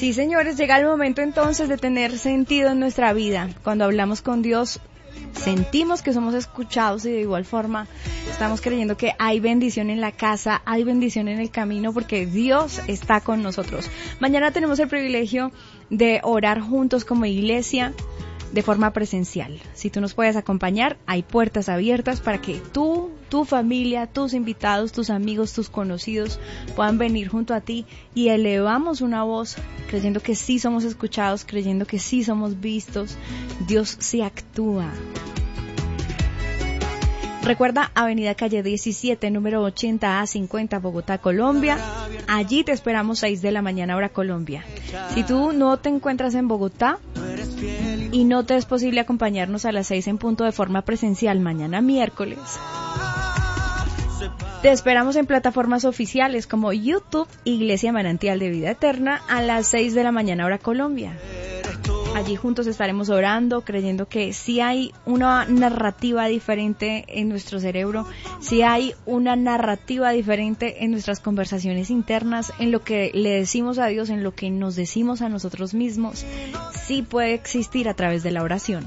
Sí, señores, llega el momento entonces de tener sentido en nuestra vida. Cuando hablamos con Dios, sentimos que somos escuchados y de igual forma estamos creyendo que hay bendición en la casa, hay bendición en el camino porque Dios está con nosotros. Mañana tenemos el privilegio de orar juntos como iglesia de forma presencial. Si tú nos puedes acompañar, hay puertas abiertas para que tú, tu familia, tus invitados, tus amigos, tus conocidos puedan venir junto a ti y elevamos una voz creyendo que sí somos escuchados, creyendo que sí somos vistos. Dios sí actúa. Recuerda, Avenida Calle 17, número 80A50, Bogotá, Colombia. Allí te esperamos 6 de la mañana, hora Colombia. Si tú no te encuentras en Bogotá y no te es posible acompañarnos a las 6 en punto de forma presencial mañana miércoles, te esperamos en plataformas oficiales como YouTube, Iglesia Manantial de Vida Eterna, a las 6 de la mañana, hora Colombia. Allí juntos estaremos orando, creyendo que sí hay una narrativa diferente en nuestro cerebro, sí hay una narrativa diferente en nuestras conversaciones internas, en lo que le decimos a Dios, en lo que nos decimos a nosotros mismos, sí puede existir a través de la oración.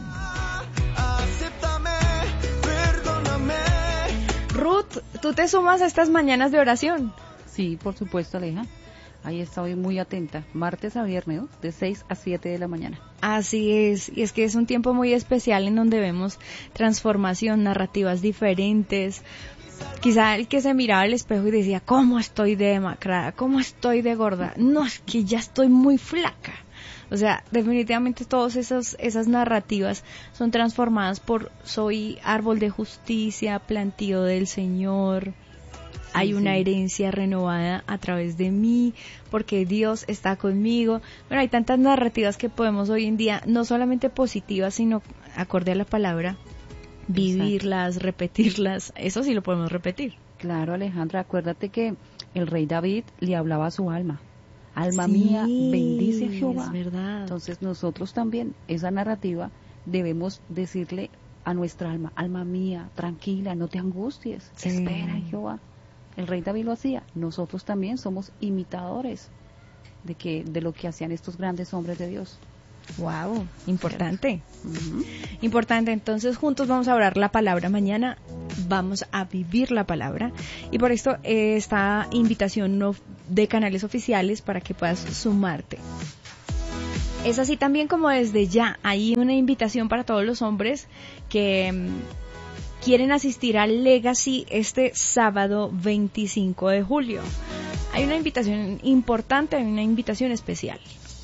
Ruth, ¿tú te sumas a estas mañanas de oración? Sí, por supuesto, Aleja. Ahí estoy muy atenta, martes a viernes, ¿no? De 6 a 7 de la mañana. Así es, y es que es un tiempo muy especial en donde vemos transformación, narrativas diferentes. Quizá el que se miraba al espejo y decía, ¿cómo estoy de demacrada? ¿Cómo estoy de gorda? No, es que ya estoy muy flaca. O sea, definitivamente todas esas narrativas son transformadas por soy árbol de justicia, plantío del Señor. Hay una herencia renovada a través de mí, porque Dios está conmigo. Bueno, hay tantas narrativas que podemos hoy en día, no solamente positivas, sino acorde a la palabra, vivirlas, repetirlas. Eso sí lo podemos repetir. Claro, Alejandra, acuérdate que el rey David le hablaba a su alma. Alma mía, bendice a Jehová. Es verdad. Entonces nosotros también, esa narrativa, debemos decirle a nuestra alma, alma mía, tranquila, no te angusties, espera en Jehová. El rey David lo hacía. Nosotros también somos imitadores de lo que hacían estos grandes hombres de Dios. Wow, importante. Importante. Entonces juntos vamos a orar la palabra mañana, vamos a vivir la palabra y por esto esta invitación de canales oficiales para que puedas sumarte. Es así también como desde ya hay una invitación para todos los hombres que quieren asistir al Legacy este sábado 25 de julio. Hay una invitación importante, hay una invitación especial.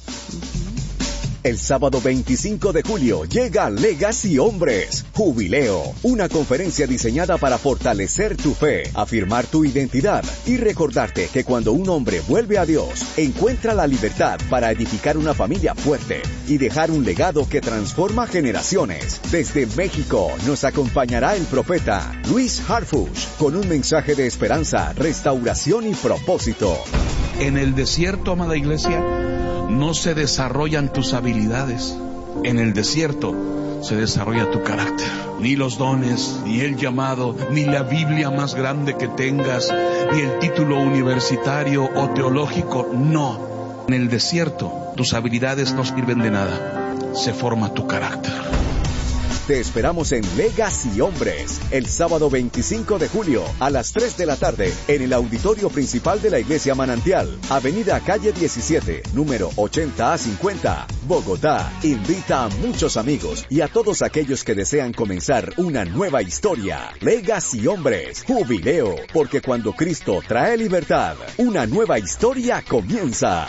El sábado 25 de julio llega Legacy Hombres, Jubileo, una conferencia diseñada para fortalecer tu fe, afirmar tu identidad y recordarte que cuando un hombre vuelve a Dios, encuentra la libertad para edificar una familia fuerte y dejar un legado que transforma generaciones. Desde México nos acompañará el profeta Luis Harfush con un mensaje de esperanza, restauración y propósito. En el desierto, amada iglesia, no se desarrollan tus habilidades. En el desierto se desarrolla tu carácter. Ni los dones, ni el llamado, ni la Biblia más grande que tengas, ni el título universitario o teológico, no. En el desierto tus habilidades no sirven de nada. Se forma tu carácter. Te esperamos en Legacy Hombres, el sábado 25 de julio a las 3 de la tarde en el auditorio principal de la Iglesia Manantial, Avenida Calle 17, número 80A50, Bogotá. Invita a muchos amigos y a todos aquellos que desean comenzar una nueva historia. Legacy Hombres, Jubileo, porque cuando Cristo trae libertad, una nueva historia comienza.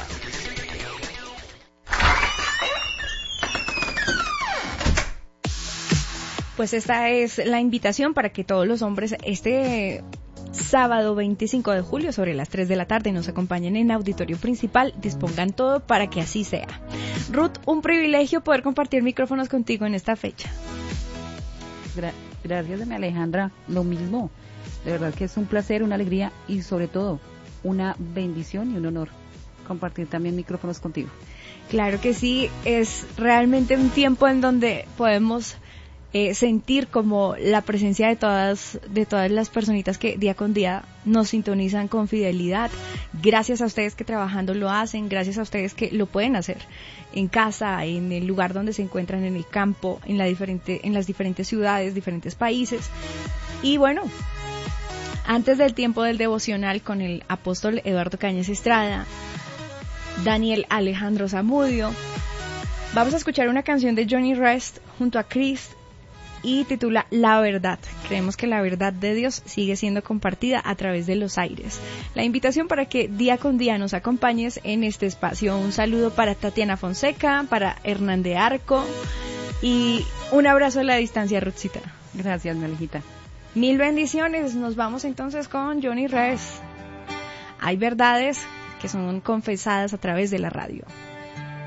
Pues esta es la invitación para que todos los hombres este sábado 25 de julio sobre las 3 de la tarde nos acompañen en auditorio principal, dispongan todo para que así sea. Ruth, un privilegio poder compartir micrófonos contigo en esta fecha. Gracias, Alejandra, lo mismo. De verdad que es un placer, una alegría y sobre todo una bendición y un honor compartir también micrófonos contigo. Claro que sí, es realmente un tiempo en donde podemos sentir como la presencia de todas las personitas que día con día nos sintonizan con fidelidad. Gracias a ustedes que trabajando lo hacen, gracias a ustedes que lo pueden hacer en casa, en el lugar donde se encuentran, en el campo, en las diferentes ciudades, diferentes países. Y bueno, antes del tiempo del devocional con el apóstol Eduardo Cañas Estrada, Daniel Alejandro Zamudio, vamos a escuchar una canción de Johnny Rest junto a Chris y titula La Verdad. Creemos que la verdad de Dios sigue siendo compartida a través de los aires. La invitación para que día con día nos acompañes en este espacio. Un saludo para Tatiana Fonseca, para Hernán de Arco y un abrazo a la distancia, Ruthcita. Gracias, Melejita. Mil bendiciones. Nos vamos entonces con Johnny Rest. Hay verdades que son confesadas a través de la radio.